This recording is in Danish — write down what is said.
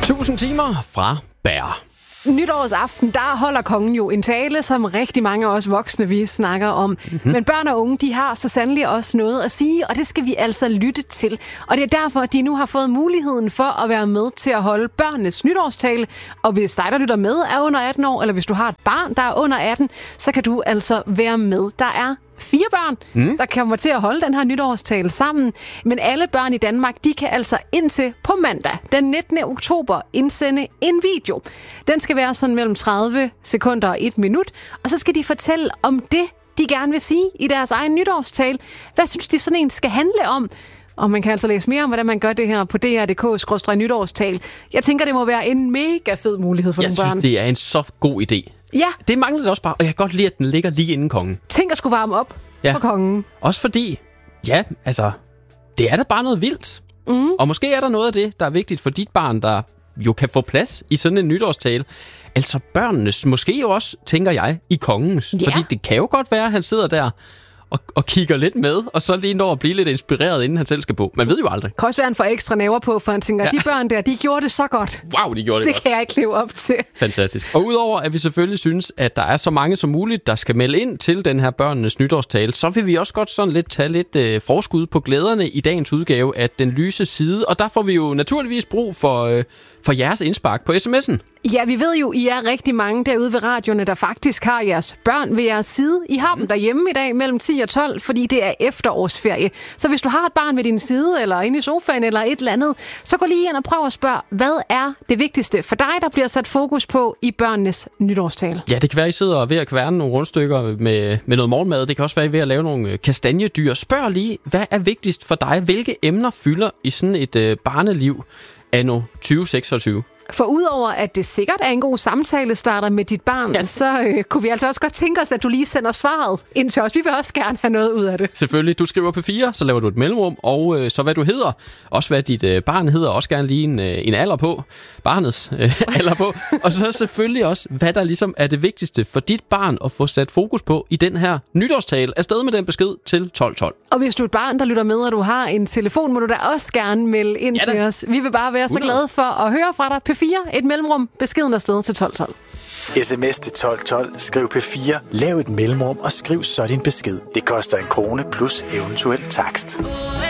1000 timer fra Bær. Nytårsaften, der holder kongen jo en tale, som rigtig mange af os voksne vi snakker om. Mm-hmm. Men børn og unge, de har så sandelig også noget at sige, og det skal vi altså lytte til. Og det er derfor, at de nu har fået muligheden for at være med til at holde børnenes nytårstale. Og hvis dig, der lytter med, er under 18 år, eller hvis du har et barn, der er under 18, så kan du altså være med. Der er 4 børn, der kommer til at holde den her nytårstale sammen. Men alle børn i Danmark, de kan altså indtil på mandag, den 19. oktober, indsende en video. Den skal være sådan mellem 30 sekunder og 1 minut. Og så skal de fortælle om det, de gerne vil sige i deres egen nytårstale. Hvad synes de sådan en skal handle om? Og man kan altså læse mere om, hvordan man gør det her på dr.dk/nytårstal. Jeg tænker, det må være en mega fed mulighed for nogle børn. Jeg synes, det er en så god idé. Ja. Det manglede det også bare, og jeg kan godt lide, at den ligger lige inden kongen. Tænk at skulle varme op for kongen. Også fordi, ja, altså, det er da bare noget vildt. Mm. Og måske er der noget af det, der er vigtigt for dit barn, der jo kan få plads i sådan en nytårstale. Altså børnenes, måske jo også, tænker jeg, i kongens. Ja. Fordi det kan jo godt være, at han sidder der og kigger lidt med, og så lige når at blive lidt inspireret, inden han selv skal på. Man ved jo aldrig. Det kan også være, han får ekstra næver på, for han tænker, de børn der, de gjorde det så godt. Wow, de gjorde det godt. Det kan jeg ikke leve op til. Fantastisk. Og udover, at vi selvfølgelig synes, at der er så mange som muligt, der skal melde ind til den her børnenes nytårstale, så vil vi også godt sådan tage lidt forskud på glæderne i dagens udgave af Den Lyse Side. Og der får vi jo naturligvis brug for jeres indspark på sms'en. Ja, vi ved jo, I er rigtig mange derude ved radioerne, der faktisk har jeres børn ved jeres side. I har dem derhjemme i dag mellem 10 og 12, fordi det er efterårsferie. Så hvis du har et barn ved din side, eller inde i sofaen, eller et eller andet, så gå lige ind og prøv at spørge, hvad er det vigtigste for dig, der bliver sat fokus på i børnenes nytårstale? Ja, det kan være, I sidder ved at kværne nogle rundstykker med noget morgenmad. Det kan også være, I ved at lave nogle kastanjedyr. Spørg lige, hvad er vigtigst for dig? Hvilke emner fylder i sådan et barneliv anno 2026? For udover at det sikkert er en god samtale starter med dit barn, så kunne vi altså også godt tænke os, at du lige sender svaret ind til os. Vi vil også gerne have noget ud af det. Selvfølgelig. Du skriver på 4, så laver du et mellemrum, og så hvad du hedder. Også hvad dit barn hedder. Også gerne lige en alder på. Barnets alder på. Og så selvfølgelig også, hvad der ligesom er det vigtigste for dit barn at få sat fokus på i den her nytårstale. Afsted med den besked til 1212. Og hvis du er et barn, der lytter med, og du har en telefon, må du da også gerne melde ind til os. Vi vil bare være så glade for at høre fra dig. P4, et mellemrum, beskeden afsted til 1212. SMS til 1212, skriv P4, lav et mellemrum og skriv så din besked. Det koster 1 krone plus eventuel takst.